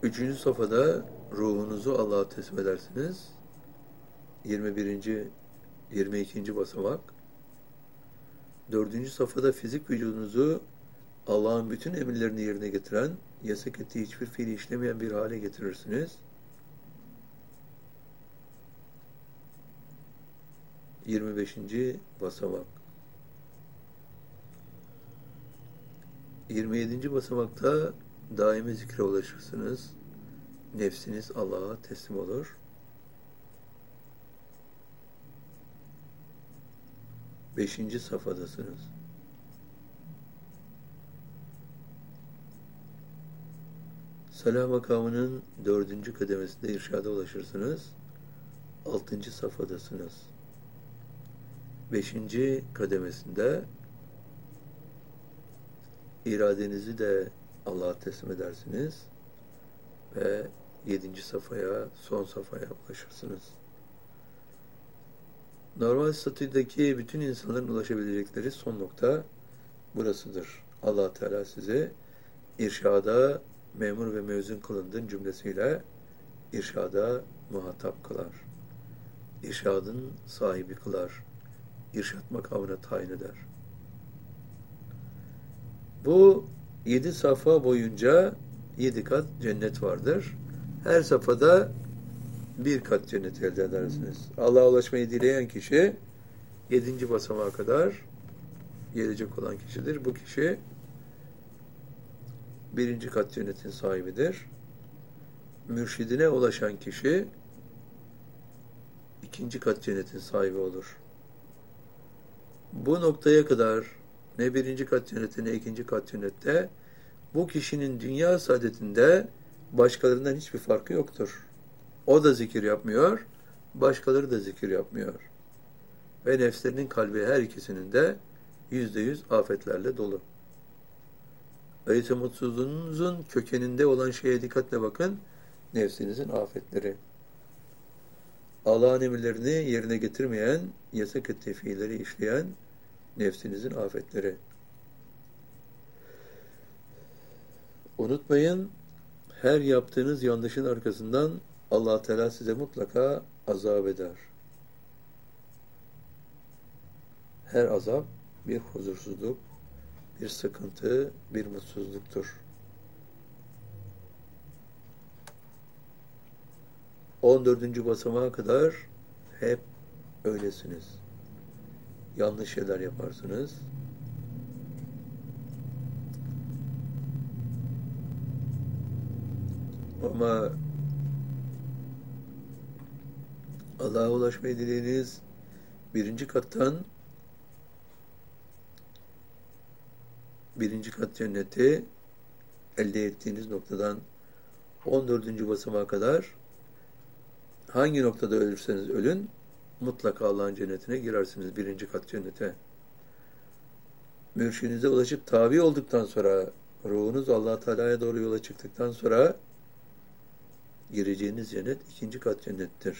Üçüncü safhada ruhunuzu Allah'a teslim edersiniz. 22. basamak. Dördüncü safhada fizik vücudunuzu Allah'ın bütün emirlerini yerine getiren, yasak ettiği hiçbir fiili işlemeyen bir hale getirirsiniz. 25. basamak. 27. basamakta daimi zikre ulaşırsınız. Nefsiniz Allah'a teslim olur. 5. safhadasınız. Salah makamının 4. kademesinde irşada ulaşırsınız. 6. safhadasınız. 5. kademesinde iradenizi de Allah'a teslim edersiniz ve 7. safhaya, son safhaya ulaşırsınız. Normal statüdeki bütün insanların ulaşabilecekleri son nokta burasıdır. Allah Teala sizi irşada memur ve mevzun kılındığın cümlesiyle irşada muhatap kılar. İrşadın sahibi kılar. İrşad makamına tayin eder. Bu 7 safha boyunca 7 kat cennet vardır. Her safhada 1 kat cennet elde edersiniz. Allah'a ulaşmayı dileyen kişi 7. basamağa kadar gelecek olan kişidir. Bu kişi 1. kat cennetin sahibidir. Mürşidine ulaşan kişi 2. kat cennetin sahibi olur. Bu noktaya kadar ne 1. kat cennette ne 2. kat cennette bu kişinin dünya saadetinde başkalarından hiçbir farkı yoktur. O da zikir yapmıyor, başkaları da zikir yapmıyor. Ve nefslerinin kalbi her ikisinin de %100 afetlerle dolu. Gayet mutsuzluğunuzun kökeninde olan şeye dikkatle bakın, nefsinizin afetleri. Allah'ın emirlerini yerine getirmeyen, yasak ettiği fiilleri işleyen nefsinizin afetleri. Unutmayın, her yaptığınız yanlışın arkasından Allah Teala size mutlaka azap eder. Her azap bir huzursuzluk, bir sıkıntı, bir mutsuzluktur. 14. basamağa kadar hep öylesiniz. Yanlış şeyler yaparsınız. Ama Allah'a ulaşmayı dilediğiniz 1. kattan 1. kat cenneti elde ettiğiniz noktadan 14. basamağa kadar hangi noktada ölürseniz ölün mutlaka Allah'ın cennetine girersiniz. 1. kat cennete. Mürşidinize ulaşıp tabi olduktan sonra ruhunuz Allah Teala'ya doğru yola çıktıktan sonra gireceğiniz cennet 2. kat cennettir.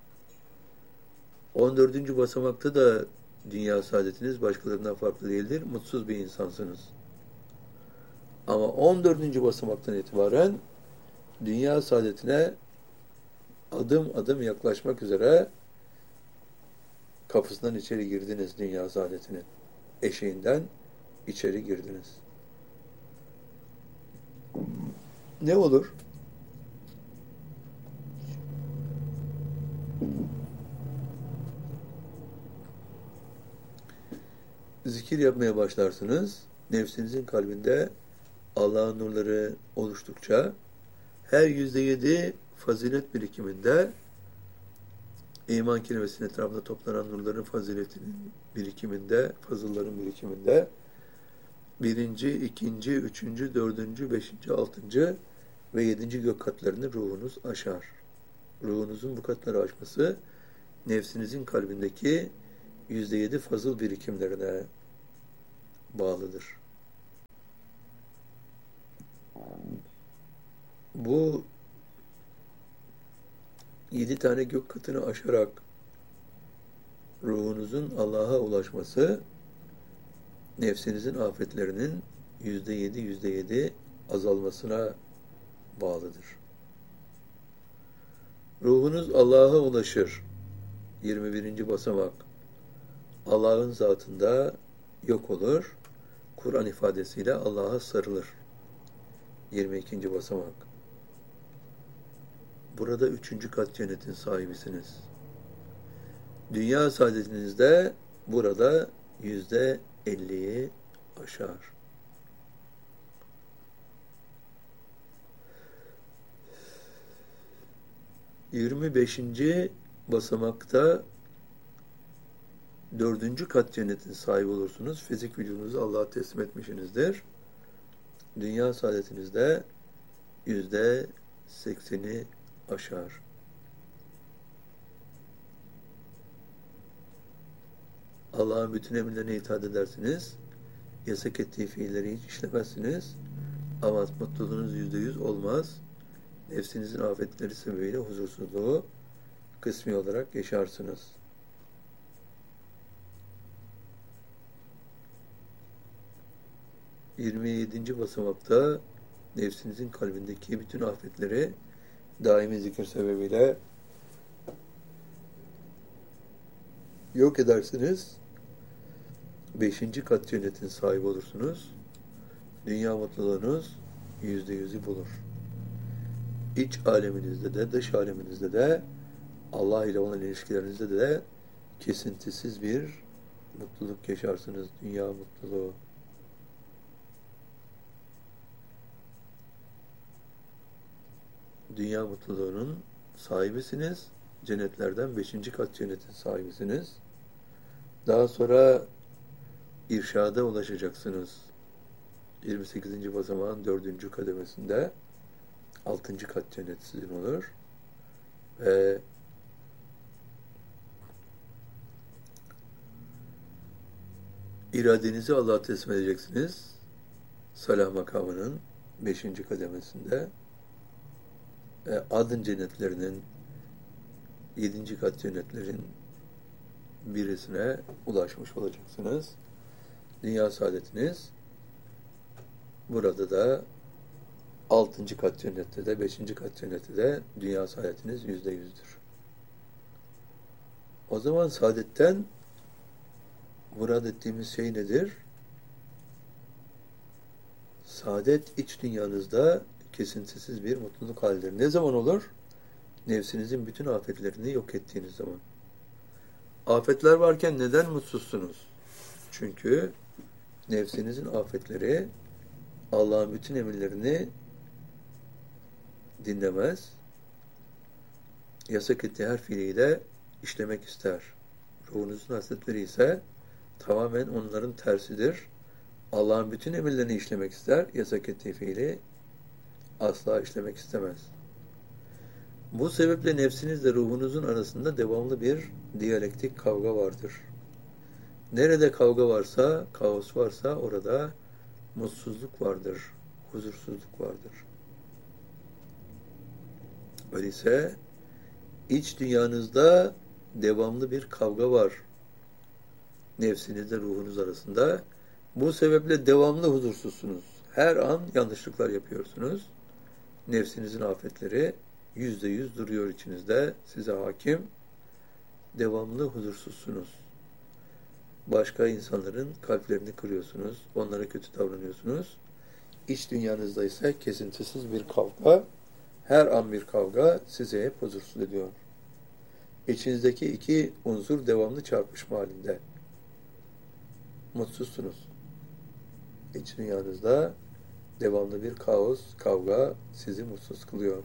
14. basamakta da dünya saadetiniz başkalarından farklı değildir. Mutsuz bir insansınız. Ama 14. basamaktan itibaren dünya saadetine adım adım yaklaşmak üzere kapısından içeri girdiniz dünya saadetinin. Eşiğinden içeri girdiniz. Ne olur? Zikir yapmaya başlarsınız. Nefsinizin kalbinde Allah'ın nurları oluştukça her %7 fazilet birikiminde iman kelimesinin etrafında toplanan nurların faziletinin birikiminde, fazılların birikiminde 1., 2., 3., 4., 5., 6. ve 7. gök katlarını ruhunuz aşar. Ruhunuzun bu katları aşması nefsinizin kalbindeki %7 fazıl birikimlerine bağlıdır. Bu 7 tane gök katını aşarak ruhunuzun Allah'a ulaşması nefsinizin afetlerinin %7 azalmasına bağlıdır. Ruhunuz Allah'a ulaşır. 21. basamak. Allah'ın zatında yok olur. Kur'an ifadesiyle Allah'a sarılır. 22. basamak. Burada 3. kat cennetin sahibisiniz. Dünya saadetinizde burada %50'yi aşar. 25. basamakta 4. kat cennetin sahibi olursunuz. Fizik vücudunuzu Allah'a teslim etmişsinizdir. Dünya saadetinizde %80'i aşar. Allah'ın bütün emirlerine itaat edersiniz. Yasak ettiği fiilleri hiç işlemezsiniz. Ama mutluluğunuz %100 olmaz. Nefsinizin afetleri sebebiyle huzursuzluğu kısmi olarak yaşarsınız. ...27. basamakta nefsinizin kalbindeki bütün afetleri daimi zikir sebebiyle yok edersiniz. 5. kat cennetin sahibi olursunuz. Dünya mutluluğunuz %100'ü bulur. İç aleminizde de, dış aleminizde de, Allah ile olan ilişkilerinizde de kesintisiz bir mutluluk yaşarsınız. Dünya mutluluğu. Dünya mutluluğunun sahibisiniz. Cennetlerden 5. kat cennetin sahibisiniz. Daha sonra irşada ulaşacaksınız. 28. basamağın 4. kademesinde 6. kat cennet sizin olur. Ve iradenizi Allah'a teslim edeceksiniz. Salah makamının 5. kademesinde. Adın cennetlerinin 7. kat cennetlerin birisine ulaşmış olacaksınız. Dünya saadetiniz burada da 6. kat cennette de 5. kat cennette de dünya saadetiniz %100'dür. O zaman saadetten murad ettiğimiz şey nedir? Saadet iç dünyanızda kesintisiz bir mutluluk halidir. Ne zaman olur? Nefsinizin bütün afetlerini yok ettiğiniz zaman. Afetler varken neden mutsuzsunuz? Çünkü nefsinizin afetleri Allah'ın bütün emirlerini dinlemez. Yasak ettiği her fiili de işlemek ister. Ruhunuzun hasletleri ise tamamen onların tersidir. Allah'ın bütün emirlerini işlemek ister. Yasak ettiği fiili asla işlemek istemez. Bu sebeple nefsinizle ruhunuzun arasında devamlı bir diyalektik kavga vardır. Nerede kavga varsa, kaos varsa orada mutsuzluk vardır, huzursuzluk vardır. Öyleyse iç dünyanızda devamlı bir kavga var. Nefsinizle ruhunuz arasında. Bu sebeple devamlı huzursuzsunuz. Her an yanlışlıklar yapıyorsunuz. Nefsinizin afetleri %100 duruyor içinizde. Size hakim. Devamlı huzursuzsunuz. Başka insanların kalplerini kırıyorsunuz. Onlara kötü davranıyorsunuz. İç dünyanızda ise kesintisiz bir kavga. Her an bir kavga sizi hep huzursuz ediyor. İçinizdeki iki unsur devamlı çarpışma halinde. Mutsuzsunuz. İç dünyanızda devamlı bir kaos, kavga sizi mutsuz kılıyor.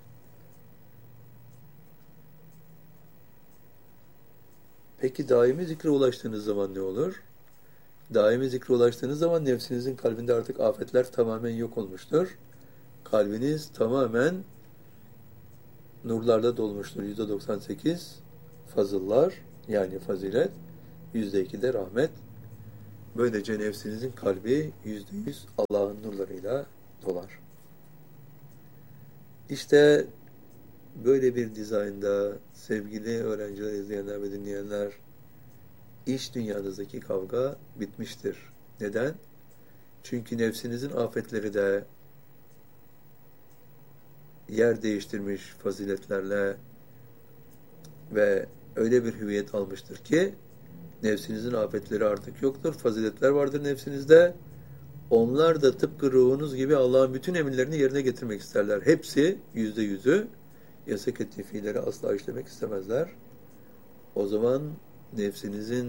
Peki daimi zikre ulaştığınız zaman ne olur? Daimi zikre ulaştığınız zaman nefsinizin kalbinde artık afetler tamamen yok olmuştur. Kalbiniz tamamen nurlarla dolmuştur. %98 fazıllar yani fazilet, %2 de rahmet. Böylece nefsinizin kalbi %100 Allah'ın nurlarıyla dolar. İşte böyle bir dizaynda sevgili öğrenciler, izleyenler ve dinleyenler, iç dünyanızdaki kavga bitmiştir. Neden? Çünkü nefsinizin afetleri de yer değiştirmiş faziletlerle ve öyle bir hüviyet almıştır ki nefsinizin afetleri artık yoktur. Faziletler vardır nefsinizde. Onlar da tıpkı ruhunuz gibi Allah'ın bütün emirlerini yerine getirmek isterler. Hepsi, %100'ü yasak ettiği fiilleri asla işlemek istemezler. O zaman nefsinizin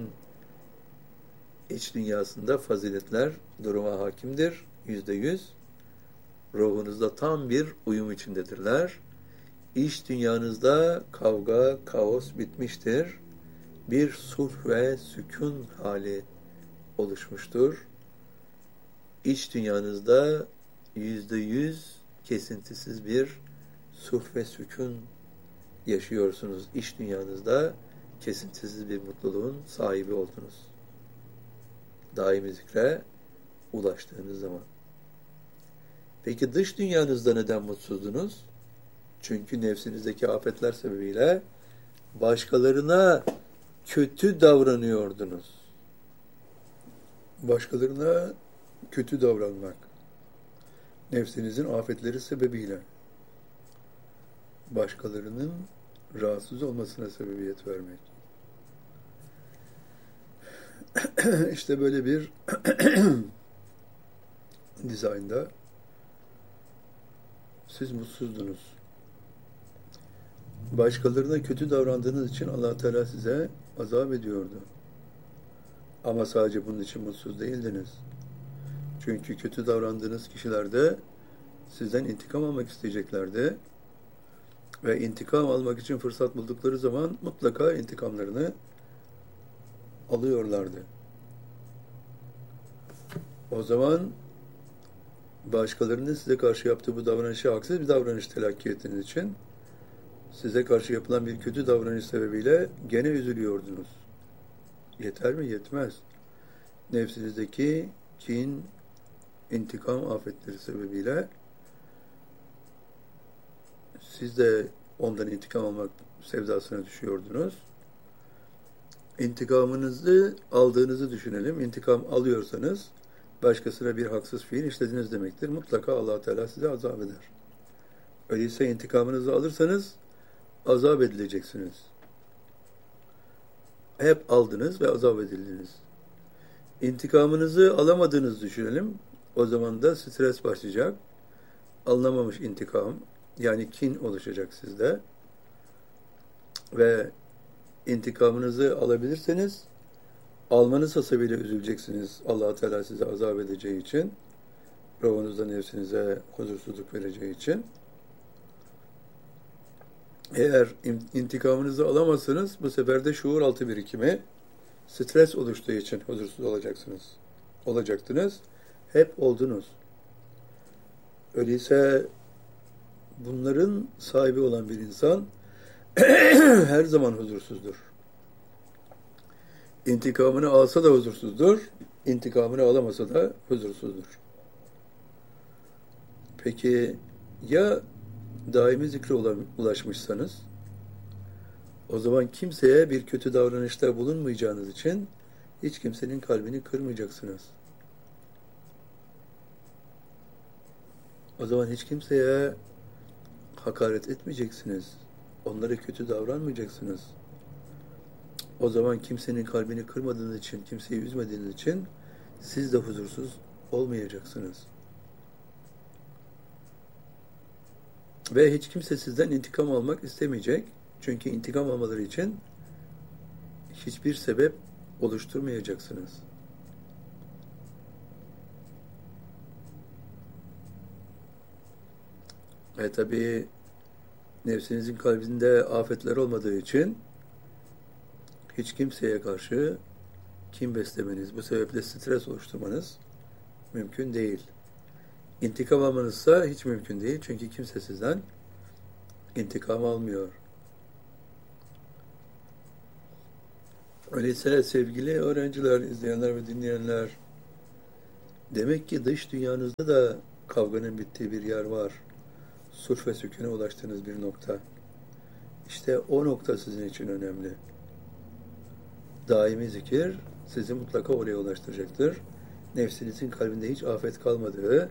iç dünyasında faziletler duruma hakimdir. %100. Ruhunuzda tam bir uyum içindedirler. İç dünyanızda kavga, kaos bitmiştir. Bir sulh ve sükun hali oluşmuştur. İç dünyanızda %100 kesintisiz bir sulh ve sükun yaşıyorsunuz. İç dünyanızda kesintisiz bir mutluluğun sahibi oldunuz. Daimi zikre ulaştığınız zaman. Peki dış dünyanızda neden mutsuzdunuz? Çünkü nefsinizdeki afetler sebebiyle başkalarına kötü davranıyordunuz. Başkalarına kötü davranmak. Nefsinizin afetleri sebebiyle. Başkalarının rahatsız olmasına sebebiyet vermek. İşte böyle bir dizaynda siz mutsuzdunuz. Başkalarına kötü davrandığınız için Allah Teala size azap ediyordu. Ama sadece bunun için mutsuz değildiniz. Çünkü kötü davrandığınız kişiler de sizden intikam almak isteyeceklerdi. Ve intikam almak için fırsat buldukları zaman mutlaka intikamlarını alıyorlardı. O zaman başkalarının size karşı yaptığı bu davranışı haksız bir davranış telakki ettiğiniz için size karşı yapılan bir kötü davranış sebebiyle gene üzülüyordunuz. Yeter mi? Yetmez. Nefsinizdeki kin, intikam afetleri sebebiyle siz de ondan intikam almak sevdasına düşüyordunuz. İntikamınızı aldığınızı düşünelim. İntikam alıyorsanız başkasına bir haksız fiil işlediniz demektir. Mutlaka Allah Teala size azap eder. Öyleyse intikamınızı alırsanız azap edileceksiniz. Hep aldınız ve azap edildiniz. İntikamınızı alamadığınızı düşünelim. O zaman da stres başlayacak. Alınamamış intikam, yani kin oluşacak sizde. Ve intikamınızı alabilirseniz almanız hasabıyla üzüleceksiniz. Allah Teala size azap edeceği için, ruhunuzda nefsinize huzursuzluk vereceği için. Eğer intikamınızı alamazsanız bu sefer de şuur altı birikimi, stres oluştuğu için huzursuz olacaktınız. Hep oldunuz. Öyleyse bunların sahibi olan bir insan her zaman huzursuzdur. İntikamını alsa da huzursuzdur, intikamını alamasa da huzursuzdur. Peki ya daimi zikre ulaşmışsanız, o zaman kimseye bir kötü davranışta bulunmayacağınız için hiç kimsenin kalbini kırmayacaksınız. O zaman hiç kimseye hakaret etmeyeceksiniz. Onlara kötü davranmayacaksınız. O zaman kimsenin kalbini kırmadığınız için, kimseyi üzmediğiniz için siz de huzursuz olmayacaksınız. Ve hiç kimse sizden intikam almak istemeyecek. Çünkü intikam almaları için hiçbir sebep oluşturmayacaksınız. Ve tabii nefsinizin kalbinde afetler olmadığı için hiç kimseye karşı kin beslemeniz, bu sebeple stres oluşturmanız mümkün değil. İntikam almanızsa hiç mümkün değil. Çünkü kimse sizden intikam almıyor. Öyleyse sevgili öğrenciler, izleyenler ve dinleyenler, demek ki dış dünyanızda da kavganın bittiği bir yer var. Sulh ve sükûne ulaştığınız bir nokta. İşte o nokta sizin için önemli. Daimi zikir sizi mutlaka oraya ulaştıracaktır. Nefsinizin kalbinde hiç afet kalmadığı,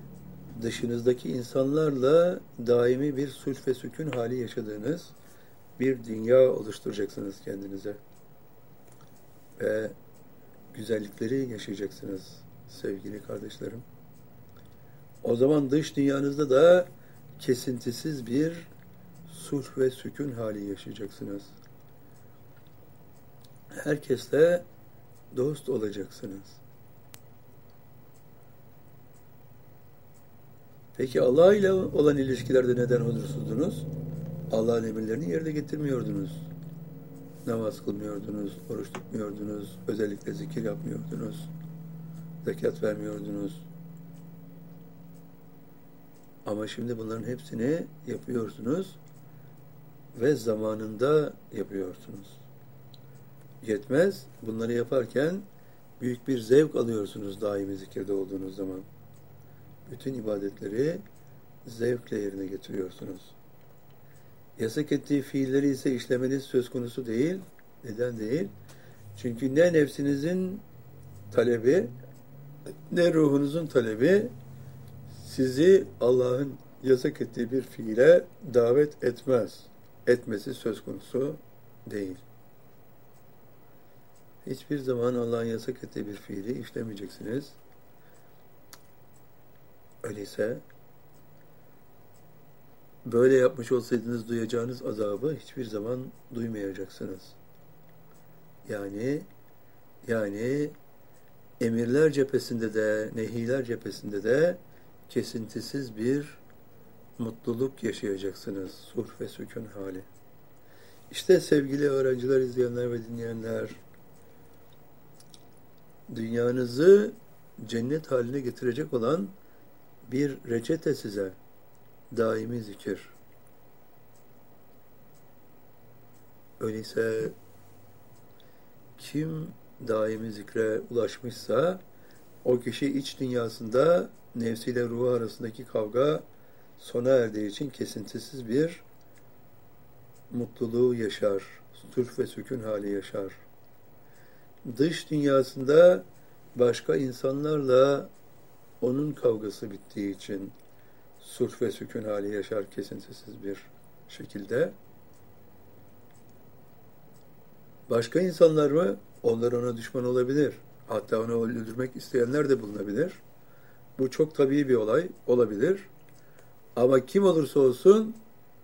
dışınızdaki insanlarla daimi bir sulh ve sükûn hali yaşadığınız bir dünya oluşturacaksınız kendinize. Ve güzellikleri yaşayacaksınız sevgili kardeşlerim. O zaman dış dünyanızda da kesintisiz bir sulh ve sükun hali yaşayacaksınız. Herkesle dost olacaksınız. Peki Allah ile olan ilişkilerde neden huzursuzdunuz? Allah'ın emirlerini yerine getirmiyordunuz. Namaz kılmıyordunuz, oruç tutmuyordunuz, özellikle zikir yapmıyordunuz, zekat vermiyordunuz. Ama şimdi bunların hepsini yapıyorsunuz ve zamanında yapıyorsunuz. Yetmez, bunları yaparken büyük bir zevk alıyorsunuz daimi zikirde olduğunuz zaman. Bütün ibadetleri zevkle yerine getiriyorsunuz. Yasak ettiği fiilleri ise işlemeniz söz konusu değil. Neden değil? Çünkü ne nefsinizin talebi, ne ruhunuzun talebi sizi Allah'ın yasak ettiği bir fiile davet etmez. Etmesi söz konusu değil. Hiçbir zaman Allah'ın yasak ettiği bir fiili işlemeyeceksiniz. Öyleyse böyle yapmış olsaydınız duyacağınız azabı hiçbir zaman duymayacaksınız. Yani emirler cephesinde de, nehiler cephesinde de kesintisiz bir mutluluk yaşayacaksınız. Sulh ve sükun hali. İşte sevgili öğrenciler, izleyenler ve dinleyenler, dünyanızı cennet haline getirecek olan bir reçete size. Daimi zikir. Öyleyse kim daimi zikre ulaşmışsa o kişi iç dünyasında nefsiyle ruhu arasındaki kavga sona erdiği için kesintisiz bir mutluluğu yaşar. Sulh ve sükun hali yaşar. Dış dünyasında başka insanlarla onun kavgası bittiği için sulh ve sükun hali yaşar kesintisiz bir şekilde. Başka insanlar mı? Onlar ona düşman olabilir. Hatta onu öldürmek isteyenler de bulunabilir. Bu çok tabii bir olay olabilir. Ama kim olursa olsun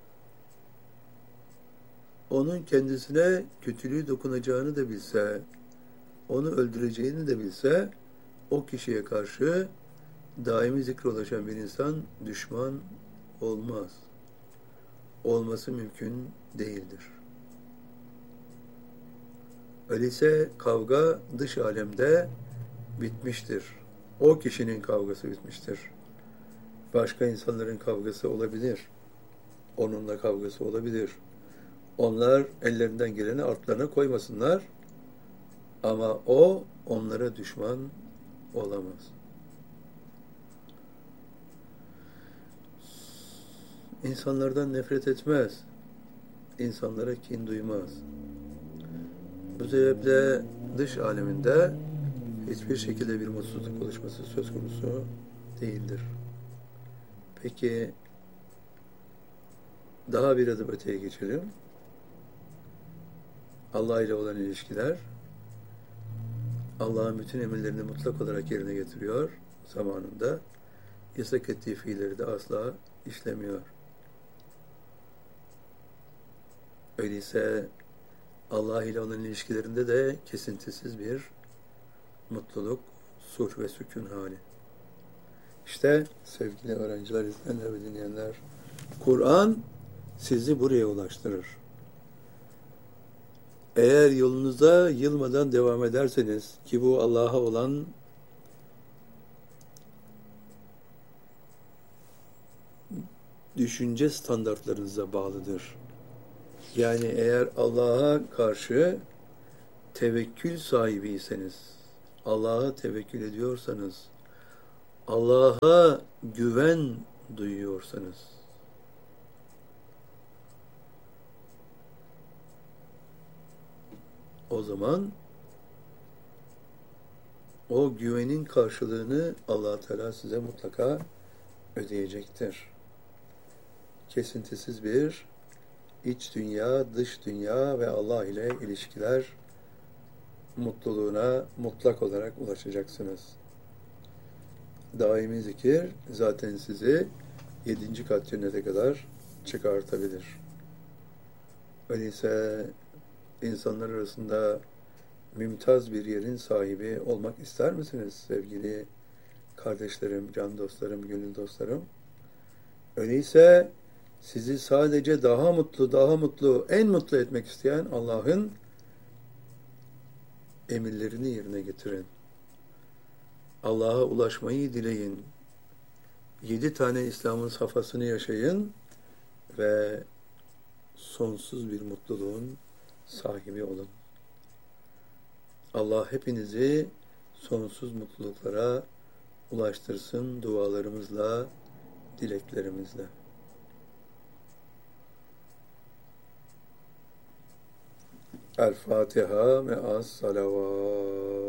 onun kendisine kötülüğü dokunacağını da bilse, onu öldüreceğini de bilse, o kişiye karşı daimi zikre ulaşan bir insan düşman olmaz. Olması mümkün değildir. Öyleyse kavga dış alemde bitmiştir. O kişinin kavgası bitmiştir. Başka insanların kavgası olabilir. Onunla kavgası olabilir. Onlar ellerinden geleni artlarına koymasınlar. Ama o onlara düşman olamaz. İnsanlardan nefret etmez. İnsanlara kin duymaz. Bu sebeple dış aleminde hiçbir şekilde bir mutsuzluk oluşması söz konusu değildir. Peki daha bir adım öteye geçelim. Allah ile olan ilişkiler, Allah'ın bütün emirlerini mutlak olarak yerine getiriyor zamanında. Yasak ettiği fiilleri de asla işlemiyor. Öyleyse Allah ile olan ilişkilerinde de kesintisiz bir mutluluk, sulh ve sükun hali. İşte sevgili öğrenciler, izleyenler ve dinleyenler, Kur'an sizi buraya ulaştırır. Eğer yolunuza yılmadan devam ederseniz, ki bu Allah'a olan düşünce standartlarınıza bağlıdır. Yani eğer Allah'a karşı tevekkül sahibiyseniz, Allah'a tevekkül ediyorsanız, Allah'a güven duyuyorsanız, o zaman o güvenin karşılığını Allah Teala size mutlaka ödeyecektir. Kesintisiz bir iç dünya, dış dünya ve Allah ile ilişkiler mutluluğuna mutlak olarak ulaşacaksınız. Daimi zikir zaten sizi 7. kat cennete kadar çıkartabilir. Öyleyse insanlar arasında mümtaz bir yerin sahibi olmak ister misiniz sevgili kardeşlerim, can dostlarım, gönül dostlarım? Öyleyse sizi sadece daha mutlu, daha mutlu, en mutlu etmek isteyen Allah'ın emirlerini yerine getirin. Allah'a ulaşmayı dileyin. 7 tane İslam'ın safhasını yaşayın ve sonsuz bir mutluluğun sahibi olun. Allah hepinizi sonsuz mutluluklara ulaştırsın dualarımızla, dileklerimizle. El Fatiha ve as salavat.